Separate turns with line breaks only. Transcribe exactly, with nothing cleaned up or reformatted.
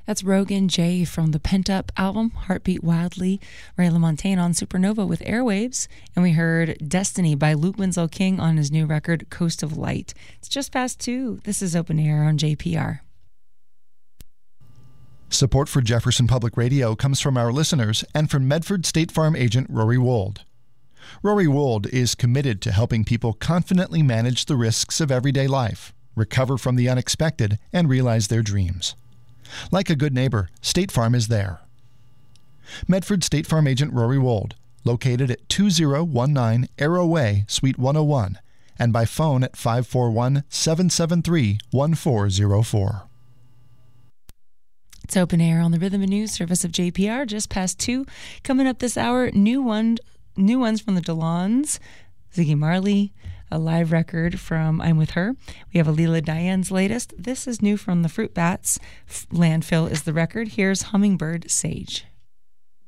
That's Rogan J from the Pent Up album, Heartbeat Wildly, Ray LaMontagne on Supernova with Airwaves, and we heard Destiny by Luke Winslow King on his new record, Coast of Light. It's just past two. This is Open Air on J P R.
Support for Jefferson Public Radio comes from our listeners and from Medford State Farm agent Rory Wold. Rory Wold is committed to helping people confidently manage the risks of everyday life, recover from the unexpected, and realize their dreams. Like a good neighbor, State Farm is there. Medford State Farm agent Rory Wold, located at two oh one nine Arrow Way, Suite one oh one, and by phone at five four one, seven seven three, one four oh four.
It's Open Air on the Rhythm and News service of J P R, just past two. Coming up this hour, new one, new ones from the Delons, Ziggy Marley, a live record from I'm With Her. We have Alila Diane's latest. This is new from the Fruit Bats. Landfill is the record. Here's Hummingbird Sage.